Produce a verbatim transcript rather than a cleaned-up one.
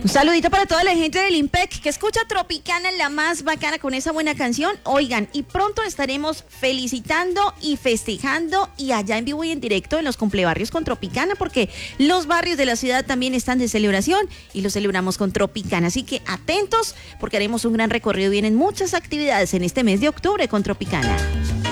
Un saludito para toda la gente del IMPEC que escucha Tropicana, la más bacana, con esa buena canción. Oigan, y pronto estaremos felicitando y festejando y allá en vivo y en directo en los cumplebarrios con Tropicana, porque los barrios de la ciudad también están de celebración y lo celebramos con Tropicana. Así que atentos porque haremos un gran recorrido. Vienen muchas actividades en este mes de octubre con Tropicana.